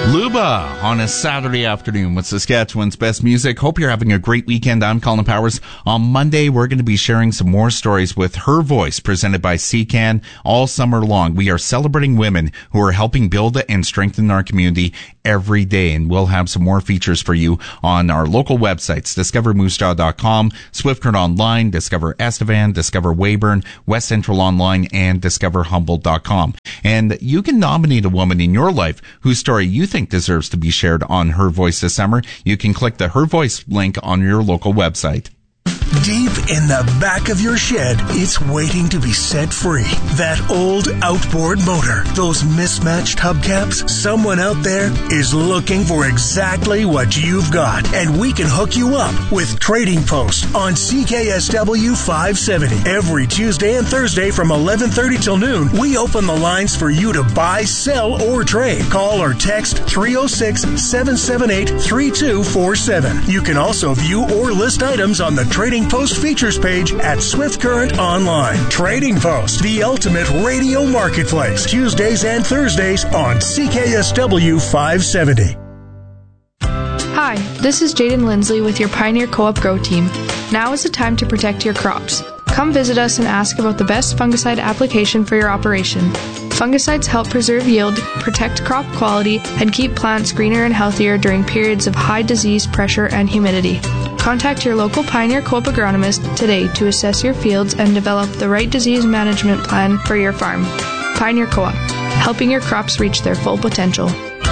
Luba on a Saturday afternoon with Saskatchewan's best music. Hope you're having a great weekend. I'm Colin Powers. On Monday, we're going to be sharing some more stories with Her Voice, presented by CCAN. All summer long, we are celebrating women who are helping build and strengthen our community every day. And we'll have some more features for you on our local websites, discovermoosejaw.com, Swift Current Online, Discover Estevan, Discover Weyburn, West Central Online, and discoverhumboldt.com. And you can nominate a woman in your life whose story you think deserves to be shared on Her Voice this summer. You can click the Her Voice link on your local website. Deep in the back of your shed, it's waiting to be set free. That old outboard motor, those mismatched hubcaps, someone out there is looking for exactly what you've got. And we can hook you up with Trading Post on CKSW 570. Every Tuesday and Thursday from 11:30 till noon, we open the lines for you to buy, sell, or trade. Call or text 306-778-3247. You can also view or list items on the Trading Post features page at Swift Current Online. Trading Post, the ultimate radio marketplace. Tuesdays and Thursdays on CKSW 570. Hi, this is Jaden Lindsley with your Pioneer Co-op Grow Team. Now is the time to protect your crops. Come visit us and ask about the best fungicide application for your operation. Fungicides help preserve yield, protect crop quality, and keep plants greener and healthier during periods of high disease pressure and humidity. Contact your local Pioneer Co-op agronomist today to assess your fields and develop the right disease management plan for your farm. Pioneer Co-op, helping your crops reach their full potential.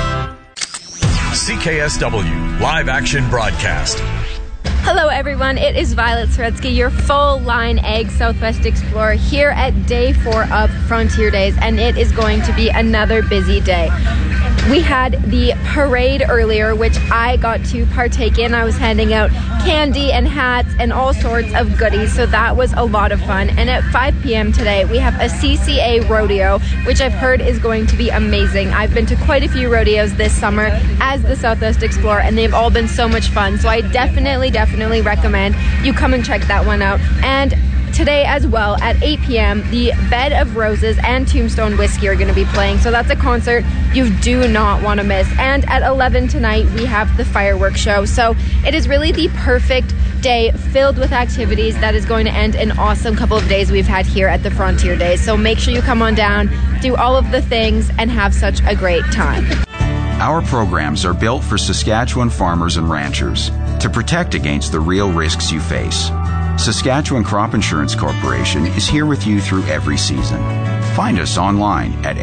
CKSW Live Action Broadcast. Hello everyone, it is Violet Soretsky, your full-line Ag Southwest Explorer here at Day 4 of Frontier Days, and it is going to be another busy day. We had the parade earlier, which I got to partake in. I was handing out candy and hats and all sorts of goodies, so that was a lot of fun. And at 5 p.m. today, we have a CCA rodeo, which I've heard is going to be amazing. I've been to quite a few rodeos this summer as the Southwest Explorer, and they've all been so much fun. So I definitely recommend you come and check that one out. And today as well at 8 p.m. the Bed of Roses and Tombstone Whiskey are going to be playing, so that's a concert you do not want to miss. And at 11 tonight we have the fireworks show, so it is really the perfect day filled with activities that is going to end an awesome couple of days we've had here at the Frontier Days. So make sure you come on down, do all of the things, and have such a great time. Our programs are built for Saskatchewan farmers and ranchers to protect against the real risks you face. Saskatchewan Crop Insurance Corporation is here with you through every season. Find us online at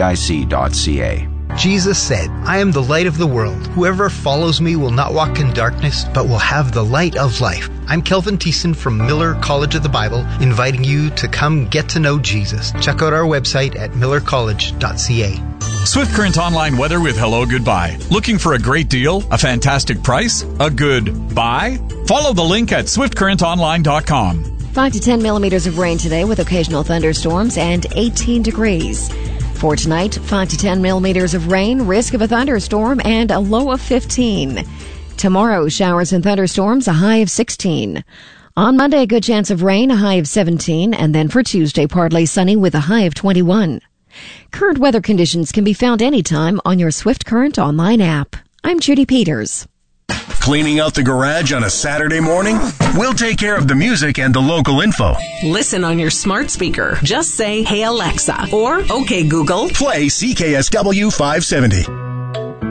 scic.ca. Jesus said, I am the light of the world. Whoever follows me will not walk in darkness, but will have the light of life. I'm Kelvin Thiessen from Miller College of the Bible, inviting you to come get to know Jesus. Check out our website at millercollege.ca. Swift Current Online weather with Hello Goodbye. Looking for a great deal? A fantastic price? A good buy? Follow the link at swiftcurrentonline.com. 5 to 10 millimeters of rain today with occasional thunderstorms and 18 degrees. For tonight, 5 to 10 millimeters of rain, risk of a thunderstorm, and a low of 15. Tomorrow, showers and thunderstorms, a high of 16. On Monday, a good chance of rain, a high of 17. And then for Tuesday, partly sunny with a high of 21. Current weather conditions can be found anytime on your Swift Current Online app. I'm Judy Peters. Cleaning out the garage on a Saturday morning? We'll take care of the music and the local info. Listen on your smart speaker. Just say, "Hey Alexa," or "Okay Google, play CKSW 570."